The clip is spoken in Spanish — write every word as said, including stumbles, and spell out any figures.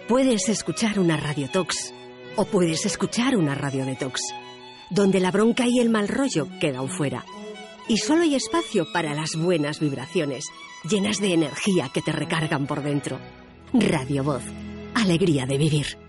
Puedes escuchar una radiotox o puedes escuchar una radiodetox, donde la bronca y el mal rollo quedan fuera. Y solo hay espacio para las buenas vibraciones, llenas de energía que te recargan por dentro. Radio Voz, alegría de vivir.